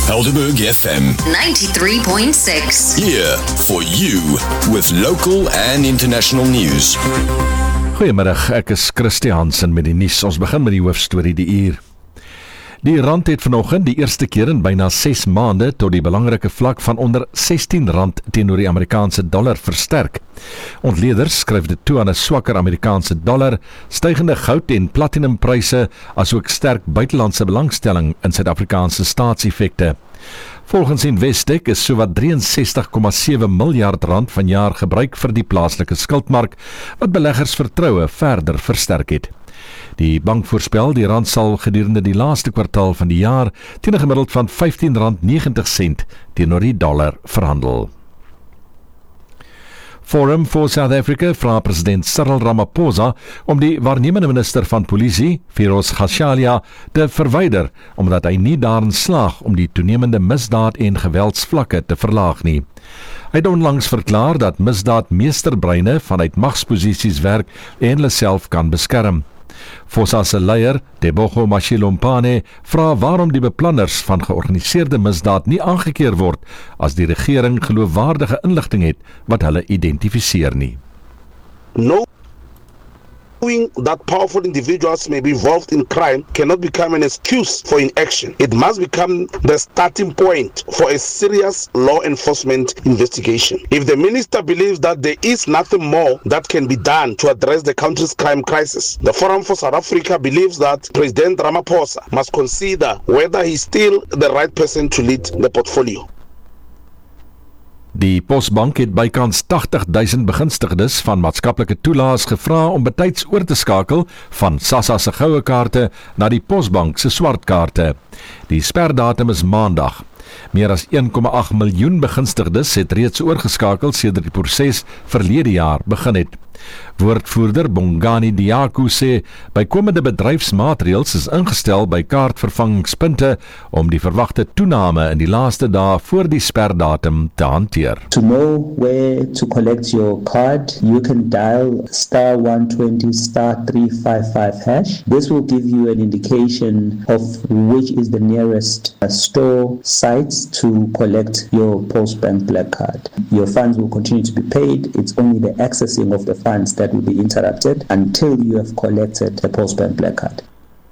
Helderberg FM 93.6. here for you with local and international news. Goeiemiddag, ek is Christie Hansen met die nuus. Ons begin met die hoofstorie die uur. Die rand het vanoggend die eerste keer in byna 6 maande tot die belangrike vlak van onder R16 teenoor die Amerikaanse dollar versterk. Ontleeders skryf dit toe aan 'n swakker Amerikaanse dollar, stygende goud- en platinumpryse, asook sterk buitelandse belangstelling in Suid-Afrikaanse staatseffekte. Volgens Investec is sowat R63,7 miljard vanjaar gebruik vir die plaaslike skuldmark, wat beleggers vertroue verder versterk het. Die bank voorspel die rand sal gedurende die laaste kwartaal van die jaar teen 'n gemiddeld van R15.90 teenoor die dollar verhandel. Forum for South Africa vra president Cyril Ramaphosa om die waarnemende minister van polisie, Firoz Khashalia, te verwyder, omdat hy nie daarin slaag om die toenemende misdaad en geweldsvlakke te verlaag nie. Hy het onlangs verklaar dat misdaad meesterbreine vanuit magsposisies werk en hulle self kan beskerm. Fosa se leier, Tebogo Mashilompane, vra waarom die beplanners van georganiseerde misdaad nie aangekeer word as die regering geloofwaardige inligting het wat hulle identifiseer nie. Knowing that powerful individuals may be involved in crime cannot become an excuse for inaction. It must become the starting point for a serious law enforcement investigation. If the minister believes that there is nothing more that can be done to address the country's crime crisis, the Forum for South Africa believes that President Ramaphosa must consider whether he's still the right person to lead the portfolio. Die Posbank het bykans 80,000 begunstigdes van maatskaplike toelaas gevra om betyds oor te skakel van SASSA se goue kaarte na die Posbank se swart kaarte. Die sperdatum is Maandag. Meer as 1,8 miljoen begunstigdes het reeds oorgeskakel sedert die proses verlede jaar begin het. Woordvoerder Bongani Diaku sê bykomende bedryfsmaatreëls is ingestel by kaartvervangingspunte om die verwagte toename in die laaste dae voor die sperdatum te hanteer. To know where to collect your card, you can dial *120 *355#. This will give you an indication of which is the nearest store sites to collect your Postbank Black Card. Your funds will continue to be paid. It's only the accessing of the funds that will be interrupted until you have collected the Postbank Black Card.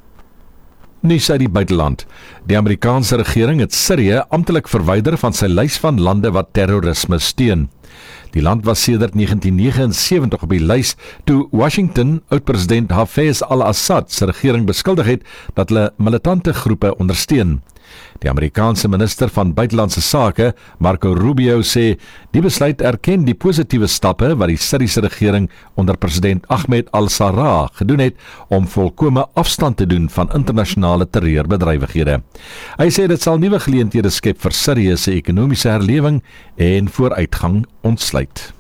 Nuus uit die buiteland. Die Amerikaanse regering het Sirië amptelik verwyder van sy lys van lande wat terrorisme steun. Die land was sedert 1979 op die lys toe Washington oud-president Hafez al-Assad se regering beskuldig het dat hulle militante groepe ondersteun. Die Amerikaanse minister van buitelandse sake, Marco Rubio, sê die besluit erken die positiewe stappe wat die Syriese regering onder president Ahmed al-Sarraj gedoen het om volkome afstand te doen van internasionale terreurbedrywighede. Hy sê dit sal nuwe geleenthede skep vir Sirië se ekonomiese herlewing en vooruitgang ontsluit.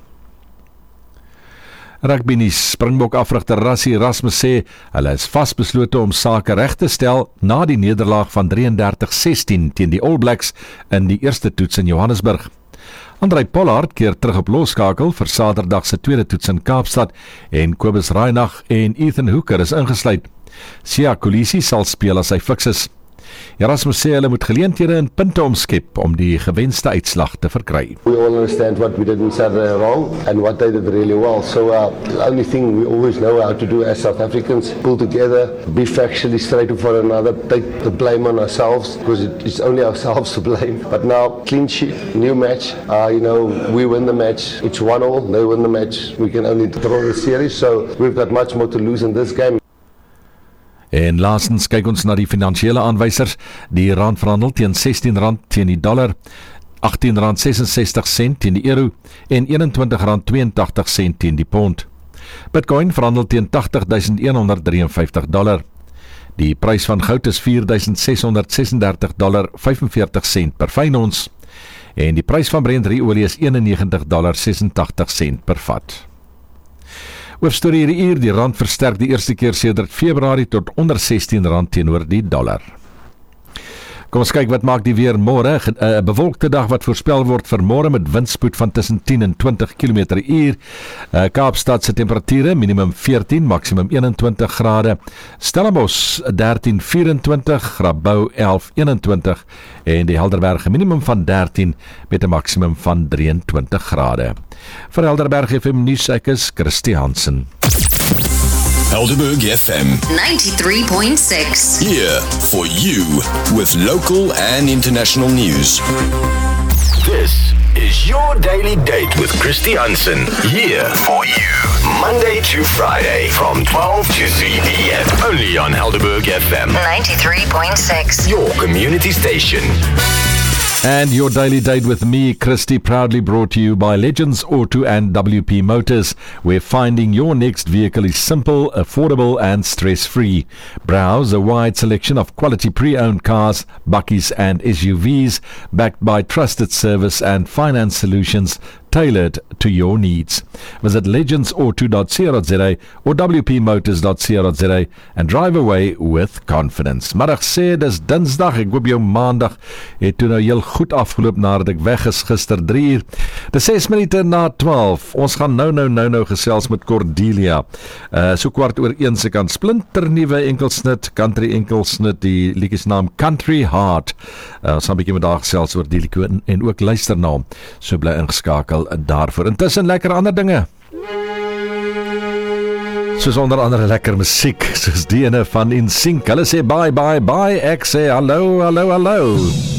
Rugbynuus. Springbok afrigter Rassie Erasmus sê hulle is vasbeslote om sake reg te stel na die nederlaag van 33-16 teen die All Blacks in die eerste toets in Johannesburg. Andrei Pollard keer terug op loskakel vir Saterdag se tweede toets in Kaapstad en Kobus Reinach en Ethan Hooker is ingesluit. Siya Kolisi sal speel as hy fiks is. Erasmus sê hulle moet geleenthede en punte omskep om die gewenste uitslag te verkry. We all understand what we did on Saturday wrong and what they did really well. So the only thing we always know how to do as South Africans, pull together, be factually straight with one another, take the blame on ourselves because it's only ourselves to blame. But now, clean sheet, new match, we win the match. It's 1-1, they win the match. We can only draw the series, so we've got much more to lose in this game. En laastens kyk ons na die finansiële aanwysers. Die rand verhandel teen R16 teen die dollar, R18.66 teen die euro en R21.82 teen die pond. Bitcoin verhandel teen $80,153. Die prys van goud is $4,636.45 per fyn ons en die prys van Brent olie is $91.86 per vat. Hoofstorie hierdie uur, die rand versterk die eerste keer sedert Februarie tot onder R16 teenoor die dollar. Kom ons kyk wat maak die weer môre. 'n Bewolkte dag wat voorspel word vir môre met windspoed van tussen 10 en 20 km/h. Kaapstad se temperature minimum 14, maksimum 21 grade. Stellenbosch 13-24, Grabouw 11-21 en die Helderberg minimum van 13 met 'n maksimum van 23 grade. Vir Helderberg FM nuus, ek is Christy Hansen. Helderberg FM. 93.6. Here for you with local and international news. This is your daily date with Christy Hansen. Here for you. Monday to Friday from 12 to 3 p.m. Only on Helderberg FM. 93.6. Your community station. And your daily date with me, Christy, proudly brought to you by Legends Auto and WP Motors, where finding your next vehicle is simple, affordable and stress-free. Browse a wide selection of quality pre-owned cars, bakkies and SUVs, backed by trusted service and finance solutions tailored to your needs. Visit legendsauto.co.za or wpmotors.co.za and drive away with confidence. Maar ek sê, dis Dinsdag, ek hoop jou Maandag het toe nou heel goed afgeloop nadat ek weg is gister 3 uur. Dis 6 minute na 12. Ons gaan nou gesels met Cordelia. So 1:15 se kant splinternuwe enkelsnit, country enkelsnit, die liedjie se naam Country Heart. Ons gaan 'n bietjie met haar gesels oor die liedjie en ook luister na hom. So bly ingeskakel daarvoor. Intussen lekker ander dinge. Soos onder andere lekker musiek, soos die ene van InSync. Hulle sê bye bye bye, ek sê hallo.